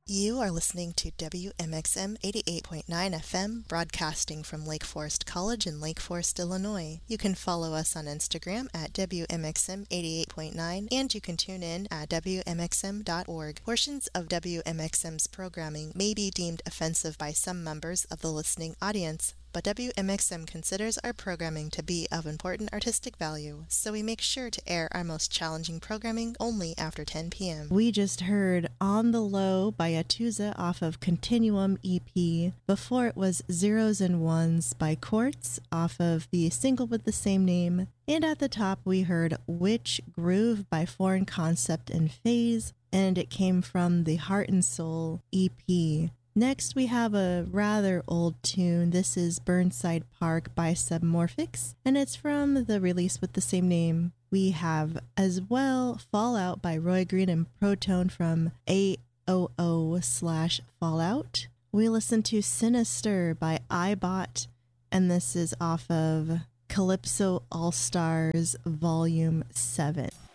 You are listening to WMXM 88.9 FM, broadcasting from Lake Forest College in Lake Forest, Illinois. You can follow us on Instagram at WMXM 88.9, and you can tune in at WMXM.org. Portions of WMXM's programming may be deemed offensive by some members of the listening audience, but WMXM considers our programming to be of important artistic value, so we make sure to air our most challenging programming only after 10 p.m. We just heard On the Low by Atuza off of Continuum EP. Before it was Zeros and Ones by Quartz off of the single with the same name. And at the top we heard Witch Groove by Foreign Concept and Phase, and it came from the Heart and Soul EP. Next, we have a rather old tune. This is Burnside Park by Submorphics, and it's from the release with the same name. We have as well Fallout by Roy Green and Proton from AOO/Fallout. We listen to Sinister by iBot, and this is off of Calypso All Stars Volume 7.